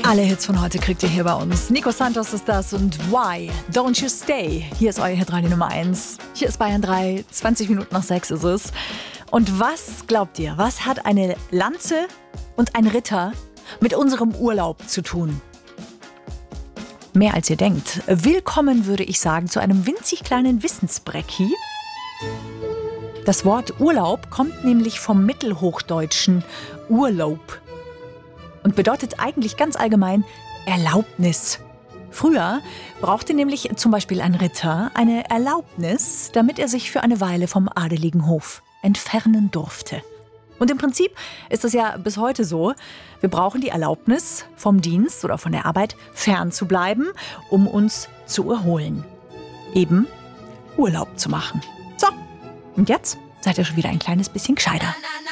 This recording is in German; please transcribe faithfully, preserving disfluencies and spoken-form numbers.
Alle Hits von heute kriegt ihr hier bei uns. Nico Santos ist das und Why Don't You Stay? Hier ist euer Hitradio Nummer eins. Hier ist Bayern drei, zwanzig Minuten nach sechs ist es. Und was glaubt ihr, was hat eine Lanze und ein Ritter mit unserem Urlaub zu tun? Mehr als ihr denkt. Willkommen, würde ich sagen, zu einem winzig kleinen Wissensbrecki. Das Wort Urlaub kommt nämlich vom mittelhochdeutschen Urlaub und bedeutet eigentlich ganz allgemein Erlaubnis. Früher brauchte nämlich zum Beispiel ein Ritter eine Erlaubnis, damit er sich für eine Weile vom adeligen Hof entfernen durfte. Und im Prinzip ist das ja bis heute so. Wir brauchen die Erlaubnis, vom Dienst oder von der Arbeit fern zu bleiben, um uns zu erholen. Eben Urlaub zu machen. So, und jetzt seid ihr schon wieder ein kleines bisschen gescheiter.